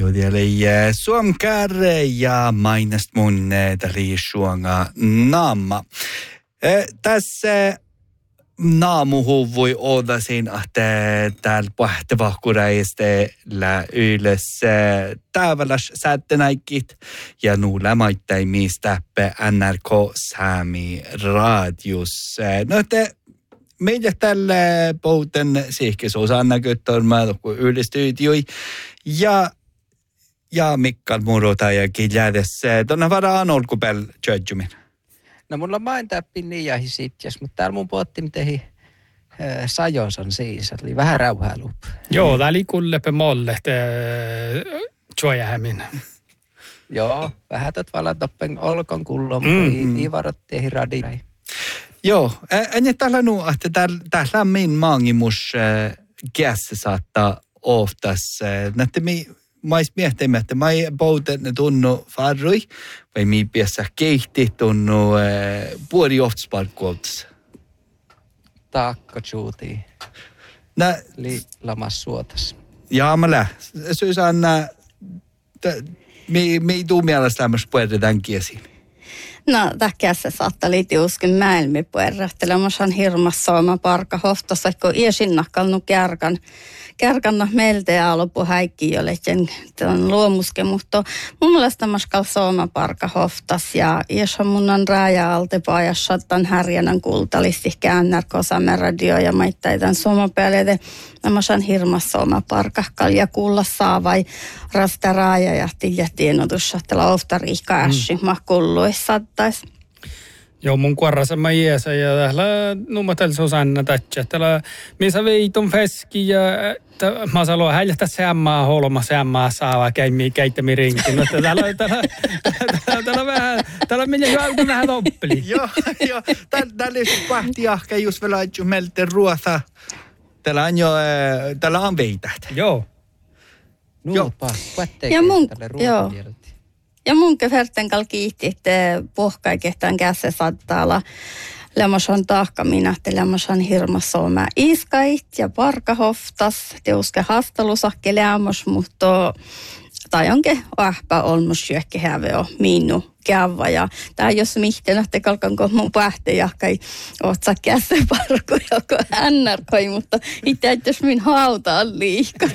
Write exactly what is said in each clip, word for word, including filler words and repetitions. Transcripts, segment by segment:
Eli suomkar ja mainast mun täli suonga naama. Tässä naamuhu voi olla siinä, että täällä pahtavahkuräistä ylös tääväläs säättänäikit ja nuulla maittain mistä N R K Sami radius. No, että meillä tällä pouten sihkisuusan näköttormaa ylistyy ja ja Mikkal Murota ja Kiljädessä. Tuonne varaan olkupäällä tjödjumin. No mulla on main täppin niin ja hisitjas, mutta täällä mun puotti miten sajos on siis. Eli vähän rauhailup. Joo, tää oli kullepe molle tjojähämin. Joo, vähän tot valatoppen olkon kullon, mm. ei varotteihin radiin. Joo, en täällä nuu, että täällä on min maangimus kässä saattaa oftas. Näette mi... Mä ois miettimään, että mä ei pouten tunnu farrui, vai mi piessä keihti tunnu äh, puoli oftsparkkuoltas. Taakko tjuutii. Nä... Li lamas suotas. Jaa, mä lää. Susanna, mi, mi tuu mielestä lämmössä puhuta tämän kiesiin? No, tähkässä saattaa liiti uskin mäelmi puhuta. Mä saan hirmassa oma parka hoftassa, kun iesinnakkalnu kärkan. Kärkanna meiltä ja lopu häikki jolle sen luomuske, mutta mun mielestä mä skal sooma parka hoftas ja jos on mun on raja alte pajas sattan härjänän kultalisti käännär kosamme radio ja maittaitan sooma päälle, mä saan hirmas sooma parkahkal ja kuulla saa vai rasta raja ja tiedä tienotussa, että laufta riikka ässi, mä kulluis sattais. Joo, mun kuorrassa mä iäsä ja täällä nummatel Susanna tätsä. Täällä missä veitun feski ja mä sanon häljätä sämmää holma sämmää saava käymii käittämi rinkin. No, täällä, täällä, täällä, täällä vähän, täällä menee hyvä vähän toppeli. Joo, joo. Täällä on pahti ahka just vielä ajattu meiltä ruota. Täällä on jo, täällä on veität. Joo. Nuupa, ja mun, joo. Ja mun keferten kal kiitti, että pohkai kehtään kässä saattaa olla lämmösen tahka minä, että lämmösen hirmassa on mä iskait ja parkahoftas, teuske hastalusakke lämmös, mutta tai onke ahpa olmus syökki häveo minnu kävä ja tää jos mihten, että kalkanko mun pähtejahkai otsa kässä parku joko ännärkoi, mutta itse ajattais min hautaan liikaa.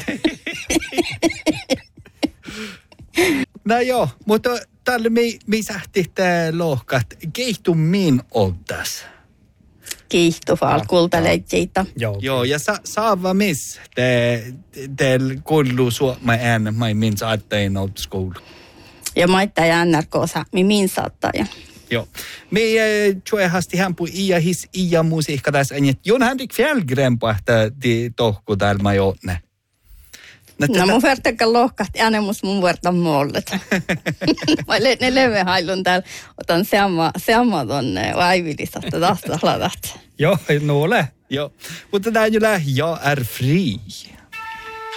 No joo, mutta tällä me, me sähti tää lohkat. Keihtu min oltas. Keihtu vaan kultaleitjeita. Joo. Joo, ja sa, saava miss te, teillä kuuluu suoma ään, mä min saattain ollut skoulu. Ja maittaa ja N R K mi min saattaa. Joo. Me tjuehasti hämpu iä his iä musiikka tässä enjet. Jon Henrik Fjällgren pohtaa di tohku täällä mä jootne. No mun vertakaan lohkahti äänemus mun vertan mollet. Mä ne levehailun täällä. Otan seamma, seamma tonne aivilisasta taas ladat. Joo, no ole. Joo, mutta tää on jo lähe, jag är fri.